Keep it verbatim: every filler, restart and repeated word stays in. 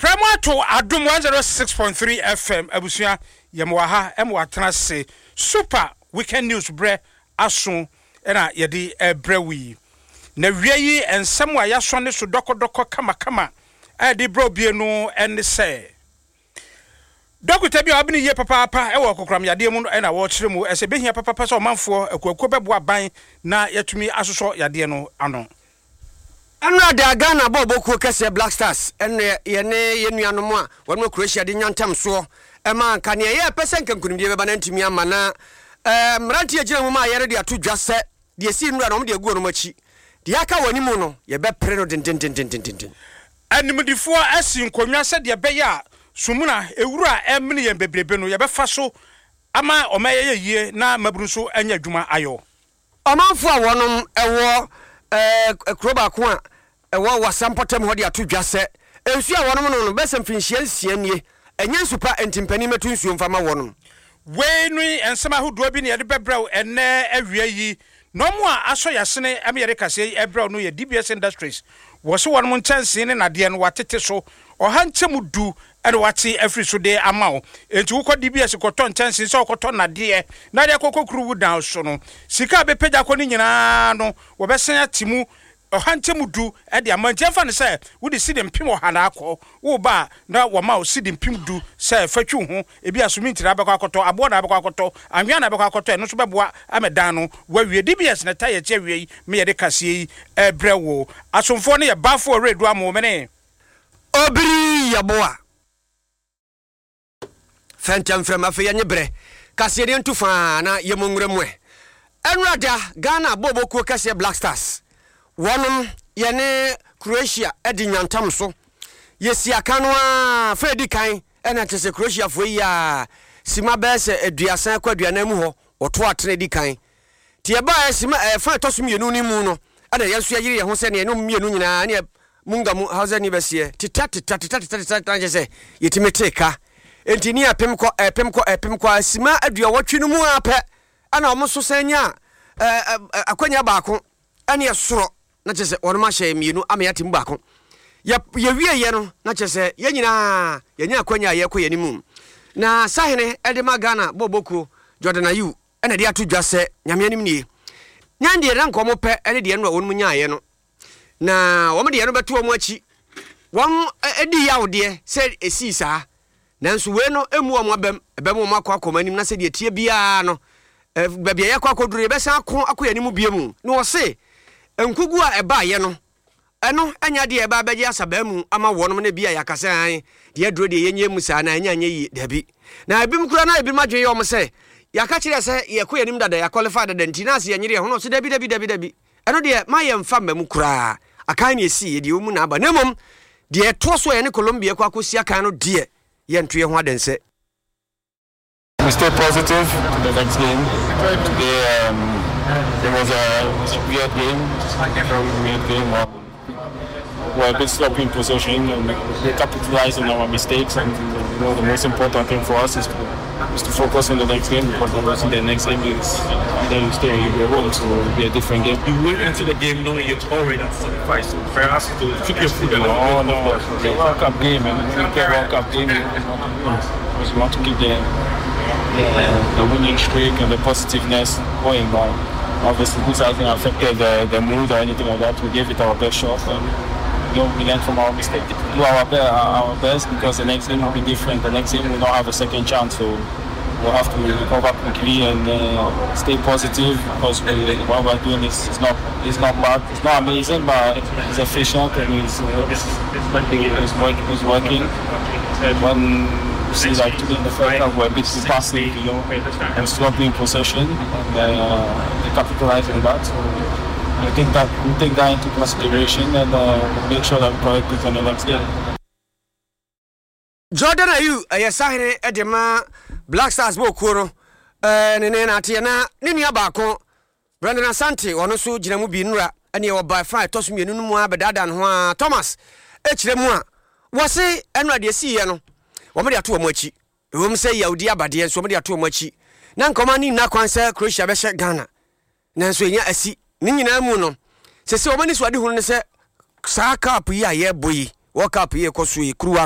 Premato Adum one oh six point three F M Abusia Yamwaha Emwatrase Super Weekend News Bre Asun Ena Yedi Ebrewi Na Wiyi and Samwa Yasone so doko doko kama kama Edi bro bienu and say Doku tebi abini ye papa papa ewo kokram yade mu ena wo kire mu ese behia papa papa so manfo akuakua bebo aban na yatumi asoso yade no ano Anra da Ghana bobokuo kese Black Stars ene yene yenuanom a wono Croatia de nyantam so e ma nka ne ye pesen kankunimdie beba na ntumi ama na eh mranti agina mu ma yere de ato dwase de si nura no de aguo no machi de aka wani mu no ye be pre no den den den den den animdifo asi nkonwa se de be ya sumuna ewura emne ye bebrebe no ye be fa so ama o maye yie na mabru so anya adwuma ayo omanfo a wonom ewo eh kroba ko a ewo wasampotem ho de ato dwase ensu a wonom no no besem finhia nsia nie enye nsupa entimpani metu nsuo mfama wonom we nui ensema hodo bi ne ye de bebrɛw ene awia yi no mo a aso yasene am yere kase ebrɛw no ye D B S Industries wo so wonom nkyɛnse ne nade no watete so ohankyem du ene wate afri so de amawo enti wo kɔ D B S kɔtɔ nkyɛnse so kɔtɔ nade nade kokokuru wu down so no sika be pagya kɔ ni nyina no wo bɛsen atimu ohankyem du e de amantia fa ne sɛ wo de sidem pim ohana akɔ wo ba na wo ma o sidem pim du sɛ fatwu ho ebi asumi ntira be kɔ akɔtɔ abo na be kɔ akɔtɔ anwea na be kɔ akɔtɔ eno so bɛboa amedan no wa wie D B S na taye kye wie me ye de kase yi ebrewo asomfo ne ye bafo redu amo mene obiri yaboa Fentam from afia nyebre kase de ntufa na yemonwremwe enrada Ghana bobokuo kase Black Stars Wanum yene Croatia edi nyantam so yesi aka no a Fredi kan ena tese Croatia fo ya sima bese eduasan kwaduana mu ho oto atene di kan tie ba sima e fa toso mienu ni mu no ana yeso yiri ye ho se ne no mienu nyina ne munga mu hausa ni bese tita tita tita tita tita se yetimeteka enti ni apem ko epem ko epem ko sima adua wotwe no mu ape ana omo so sanya akwanya baako ane esoro na chese oroma hye mienu ama yatim baako ya wie ye no na chese ye nyina ye nya akwanya ye ko yanimu na sahene edema Ghana bobokuo Jordan Ayew ene de ato dwase nyame anim nie nyande ran ko mo pe ene de no wonu nya ye no na wo me de no beto mo achi won edi yawde se esi saa nanso we no emu o mo abem ebem mo akwa akomanim na se de tie bia no babia yakwa akoduru be san ko akoyanimu biemu no wo se enkugu a eba ye no eno anya de eba beje asaba mu ama wonom na bia yakase an de aduro de yenye musa na anya anya yi dabi na ebim kura na ebim adwe yom se yaka kire se ye koyanim dada ya qualify dada ntina se yenyere ho no se dabi dabi dabi dabi eno de ma ye mfa mamu kura akan ne esi de omu na aba nemom de to so ye ne Colombia kwa kosi akan no de ye ntoye ho adense. We stay positive in the next game. Today, um, it was a, it was a weird game, a very weird game. Um, we're a bit sloppy in possession and we capitalize on our mistakes. And you know, the most important thing for us is to, is to focus on the next game, because obviously the next game is then you stay in your home, so it'll be a different game. You went into the game knowing you're already at forty-five, so perhaps to keep your foot on the Oh no, it's a World Cup game, and we play World Cup game. Because we want to keep the Uh, the winning streak and the positiveness going on. Obviously, this hasn't affected the, the mood or anything like that. We gave it our best shot, and you know, we learned from our mistake. We do our, be- our best, because the next game will be different. The next game will not have a second chance, so we'll have to recover quickly and uh, stay positive, because we, what we're doing is, is not it's not bad. It's not amazing, but it's efficient and it's, uh, it's, it's, work, it's working. When see, like today in the first half, we're a bit passive, you know, and sloppy in possession, and uh, they capitalize on that. So I think that we take that into consideration and uh, make sure that we correct it on the next game. Jordan Ayew ayesahene edema Black Stars bokuro eh nene na ate na ne nua baako Brandon Asante ono so ginamu bi nura ene wo by five toso mienu mu abedada no a Thomas echire mu a wo se enu ade si ye no wo me de ato mo achi wo me se Yahudi abade so me de ato mo achi na nkoma ni na kwanse Croatia be hye Ghana nanso enya asi ni nyina mu no se se wo mani so ade hunu ne se saa cup yi a ye boyi World Cup yi ekoso yi kruwa